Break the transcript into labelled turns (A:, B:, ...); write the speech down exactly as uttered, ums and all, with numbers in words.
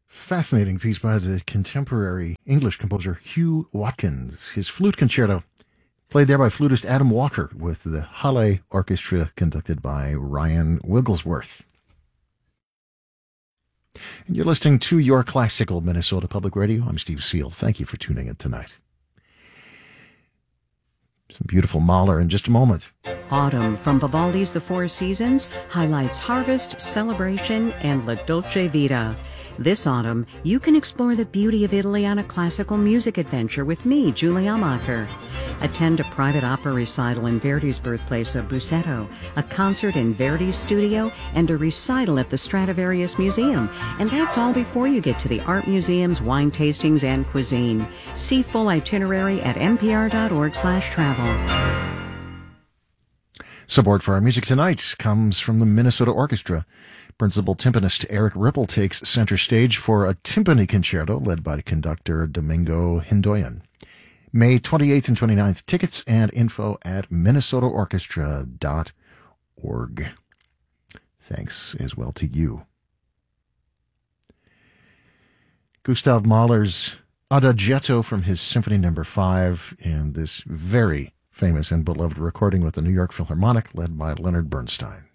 A: Fascinating piece by the contemporary English composer Hugh Watkins. His flute concerto, played there by flutist Adam Walker with the Halle Orchestra conducted by Ryan Wigglesworth. And you're listening to Your Classical Minnesota Public Radio. I'm Steve Seal. Thank you for tuning in tonight. Some beautiful Mahler in just a moment.
B: Autumn from Vivaldi's The Four Seasons highlights harvest, celebration, and La Dolce Vita. This autumn, you can explore the beauty of Italy on a classical music adventure with me, Julie Amacher. Attend a private opera recital in Verdi's birthplace of Busseto, a concert in Verdi's studio, and a recital at the Stradivarius Museum. And that's all before you get to the art museums, wine tastings, and cuisine. See full itinerary at npr.org slash travel.
A: Support for our music tonight comes from the Minnesota Orchestra. Principal timpanist Eric Ripple takes center stage for a timpani concerto led by conductor Domingo Hindoyan. May twenty-eighth and twenty-ninth. Tickets and info at minnesota orchestra dot org. Thanks as well to you. Gustav Mahler's Adagietto from his Symphony Number Five in this very famous and beloved recording with the New York Philharmonic led by Leonard Bernstein.